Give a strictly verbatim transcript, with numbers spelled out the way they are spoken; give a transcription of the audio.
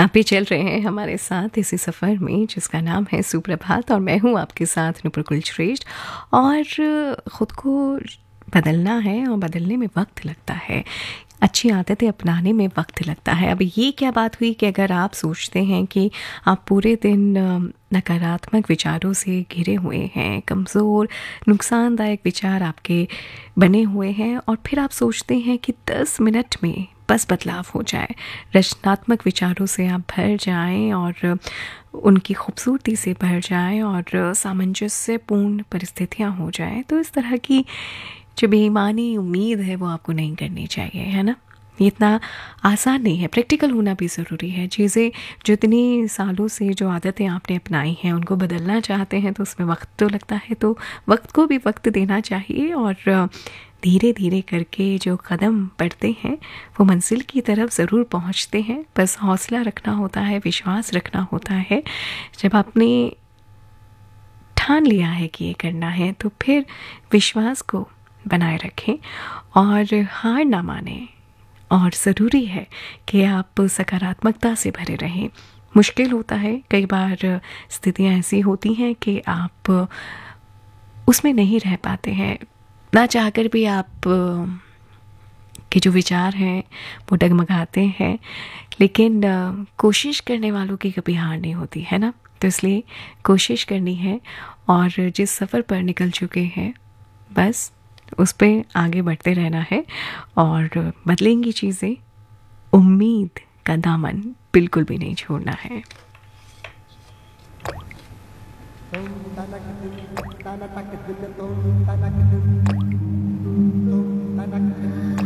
आप भी चल रहे हैं हमारे साथ इसी सफ़र में जिसका नाम है सुप्रभात, और मैं हूँ आपके साथ नुपुर कुलश्रेष्ठ। और ख़ुद को बदलना है और बदलने में वक्त लगता है, अच्छी आदतें अपनाने में वक्त लगता है। अब ये क्या बात हुई कि अगर आप सोचते हैं कि आप पूरे दिन नकारात्मक विचारों से घिरे हुए हैं, कमज़ोर नुकसानदायक विचार आपके बने हुए हैं, और फिर आप सोचते हैं कि दस मिनट में बस बदलाव हो जाए, रचनात्मक विचारों से आप भर जाएं और उनकी खूबसूरती से भर जाएं और सामंजस्यपूर्ण परिस्थितियां हो जाएं, तो इस तरह की जो बेईमानी उम्मीद है वो आपको नहीं करनी चाहिए, है ना। ये इतना आसान नहीं है, प्रैक्टिकल होना भी ज़रूरी है। चीज़ें जितनी सालों से जो आदतें आपने अपनाई हैं उनको बदलना चाहते हैं तो उसमें वक्त तो लगता है, तो वक्त को भी वक्त देना चाहिए, और धीरे धीरे करके जो कदम बढ़ते हैं वो मंजिल की तरफ ज़रूर पहुंचते हैं। बस हौसला रखना होता है, विश्वास रखना होता है। जब आपने ठान लिया है कि ये करना है तो फिर विश्वास को बनाए रखें और हार ना मानें। और ज़रूरी है कि आप सकारात्मकता से भरे रहें। मुश्किल होता है, कई बार स्थितियाँ ऐसी होती हैं कि आप उसमें नहीं रह पाते हैं, ना चाहकर भी आप के जो विचार हैं वो डगमगाते हैं, लेकिन कोशिश करने वालों की कभी हार नहीं होती, है ना। तो इसलिए कोशिश करनी है, और जिस सफ़र पर निकल चुके हैं बस उस पे आगे बढ़ते रहना है, और बदलेंगी चीज़ें, उम्मीद का दामन बिल्कुल भी नहीं छोड़ना है। Thank you.